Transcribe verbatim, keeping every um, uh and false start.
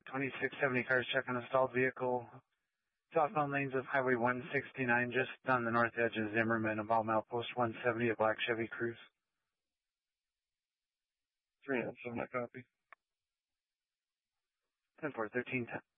twenty-six seventy cars check on a stalled vehicle. Southbound lanes of Highway one sixty-nine, just on the north edge of Zimmerman, about milepost one seventy, a black Chevy Cruze. three nine seven, I copy. ten four, thirteen ten.